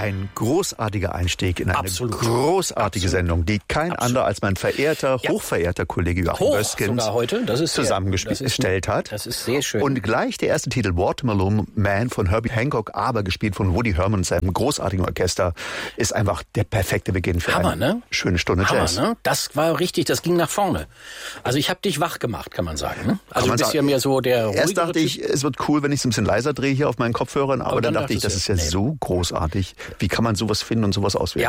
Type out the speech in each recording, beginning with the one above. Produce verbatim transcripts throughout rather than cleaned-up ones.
Ein großartiger Einstieg in eine Absolut. großartige Absolut. Sendung, die kein Absolut. anderer als mein verehrter, Ja. hochverehrter Kollege Joachim Hoch Böskens sogar heute. Das ist sehr- zusammengestellt hat. Das ist sehr schön. Und gleich der erste Titel, Watermelon Man von Herbie Hancock, aber gespielt von Woody Herman und seinem großartigen Orchester, ist einfach der perfekte Beginn für Hammer, eine ne? schöne Stunde Hammer, Jazz. ne? Das war richtig, das ging nach vorne. Also ich habe dich wach gemacht, kann man sagen. Ne? Also man du bist sagen. ja mehr so der ruhigere Erst dachte ich, Typ. es wird cool, wenn ich es ein bisschen leiser drehe hier auf meinen Kopfhörern, aber, Aber dann, dann dachte ich, das ist dachtest ja du, nee. so großartig. Wie kann man sowas finden und sowas auswählen? Ja.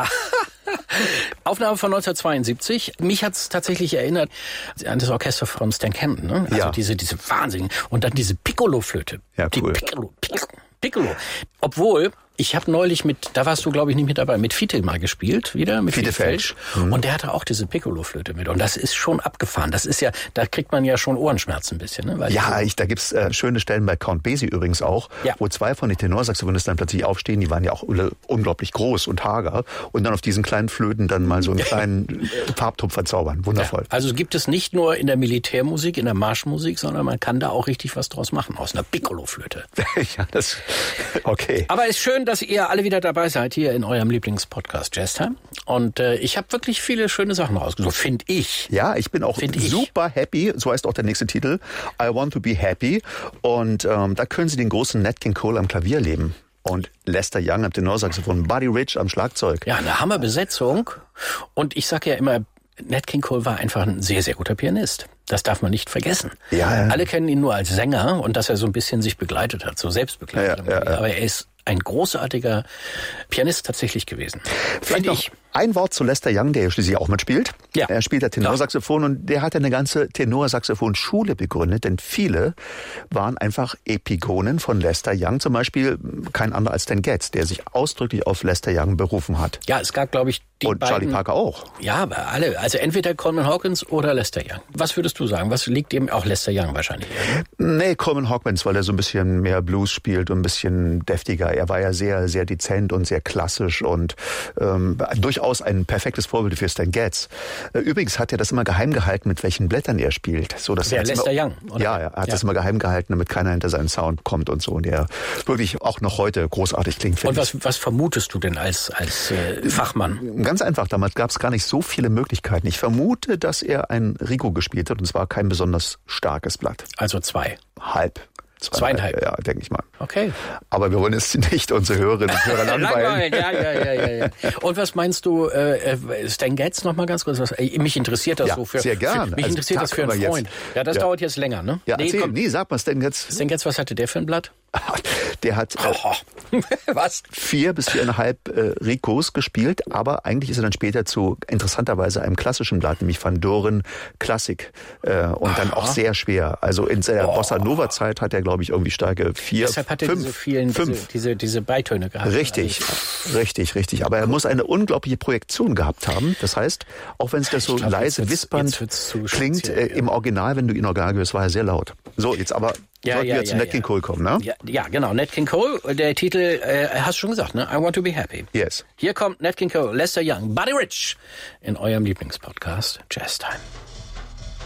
Aufnahme von neunzehnhundertzweiundsiebzig. Mich hat's tatsächlich erinnert an das Orchester von Stan Kenton. Ne? Also Ja. diese, diese Wahnsinn. Und dann diese Piccolo-Flöte. Ja, Die cool. Piccolo, Piccolo, Piccolo. Obwohl, ich habe neulich mit, da warst du glaube ich nicht mit dabei, mit Fiete mal gespielt, wieder, mit Fiete Fiete Felsch. Mhm. Und der hatte auch diese Piccolo-Flöte mit. Und das ist schon abgefahren. Das ist ja, da kriegt man ja schon Ohrenschmerzen ein bisschen. Ne? Weil Ja, so, ich, da gibt's äh, schöne Stellen bei Count Basie übrigens auch, Ja. wo zwei von den Tenorsaxophonisten dann plötzlich aufstehen, die waren ja auch alle unglaublich groß und hager und dann auf diesen kleinen Flöten dann mal so einen kleinen äh, Farbtupf verzaubern. Wundervoll. Ja, also gibt es nicht nur in der Militärmusik, in der Marschmusik, sondern man kann da auch richtig was draus machen, aus einer Piccolo-Flöte. Ja, das, okay. Aber es ist schön, dass ihr alle wieder dabei seid hier in eurem Lieblingspodcast Jazztime. Und äh, ich habe wirklich viele schöne Sachen rausgesucht, finde ich. Ja, ich bin auch Find ich. super happy, so heißt auch der nächste Titel, I Want to be Happy. Und ähm, da können Sie den großen Nat King Cole am Klavier leben. Und Lester Young am Tenorsaxophon, Buddy Rich am Schlagzeug. Ja, eine Hammerbesetzung. Und ich sage ja immer, Nat King Cole war einfach ein sehr, sehr guter Pianist. Das darf man nicht vergessen. Ja, ja. Alle kennen ihn nur als Sänger und dass er so ein bisschen sich begleitet hat, so selbst begleitet. Ja, ja, ja. Aber er ist ein großartiger Pianist tatsächlich gewesen. Vielleicht Finde noch ich. ein Wort zu Lester Young, der ja schließlich auch mitspielt. Ja. Er spielt ja Tenorsaxophon und der hat eine ganze Tenorsaxophon-Schule begründet, denn viele waren einfach Epigonen von Lester Young. Zum Beispiel kein anderer als Stan Getz, der sich ausdrücklich auf Lester Young berufen hat. Ja, es gab, glaube ich, die und beiden. Charlie Parker auch. Ja, aber alle. Also entweder Coleman Hawkins oder Lester Young. Was würdest du sagen? Was liegt ihm auch Lester Young wahrscheinlich? Nee, Coleman Hawkins, weil er so ein bisschen mehr Blues spielt und ein bisschen deftiger. Er war ja sehr, sehr dezent und sehr klassisch und ähm, durchaus ein perfektes Vorbild für Stan Getz. Äh, Übrigens hat er das immer geheim gehalten, mit welchen Blättern er spielt. So, dass Der er hat's Lester immer, Young, oder? Ja, er hat Ja. das immer geheim gehalten, damit keiner hinter seinen Sound kommt und so. Und der wirklich auch noch heute großartig klingt. Und finde ich. was, was vermutest du denn als, als äh, Fachmann? Ganz einfach, damals gab es gar nicht so viele Möglichkeiten. Ich vermute, dass er ein Rico gespielt hat und zwar kein besonders starkes Blatt. Also zwei. Halb. Zweieinhalb. Ja, denke ich mal. Okay. Aber wir wollen jetzt nicht unsere Hörerinnen und Hörer langweilen. Langweilen, ja, ja, ja, ja, ja. Und was meinst du, äh, äh, Stan Getz noch mal ganz kurz? Was, äh, mich interessiert das Ja, so für, sehr gern. für mich Also, interessiert da das für einen können wir Freund. jetzt- ja, das ja. dauert jetzt länger, ne? Ja, nee, erzähl, komm. nee, sag mal, Stan Getz, Stan Getz, was hatte der für ein Blatt? der hat äh, Oh. Was? vier bis viereinhalb äh, Ricos gespielt, aber eigentlich ist er dann später zu interessanterweise einem klassischen Blatt, nämlich Van Doren Klassik äh, und dann auch sehr schwer. Also in seiner Oh. Bossa Nova Zeit hat er, glaube ich, irgendwie starke vier, Deshalb hat er fünf, diese vielen, fünf. diese, diese, diese Beitöne gehabt. Richtig, Also, richtig, richtig. Aber er muss eine unglaubliche Projektion gehabt haben. Das heißt, auch wenn es das so Ich glaub, jetzt leise wird's- wispernd jetzt wird's zu klingt, speziell, äh, ja. im Original, wenn du ihn original hörst, war er sehr laut. So, jetzt aber Ja, sollten ja, wir zu ja, Nat King ja. Cole kommen, ne? ja, ja, genau. Nat King Cole, der Titel, äh, hast du schon gesagt, ne? I Want to be Happy. Yes. Hier kommt Nat King Cole, Lester Young, Buddy Rich in eurem Lieblingspodcast Jazz Time.